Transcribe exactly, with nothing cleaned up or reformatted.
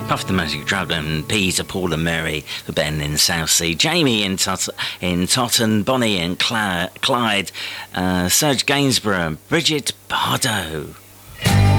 Puff the Magic Dragon, Peter, Paul and Mary, Ben in Southsea, Jamie in, Tot- in Totten, Bonnie in Cla- Clyde, uh, Serge Gainsborough, Bridget Bardot.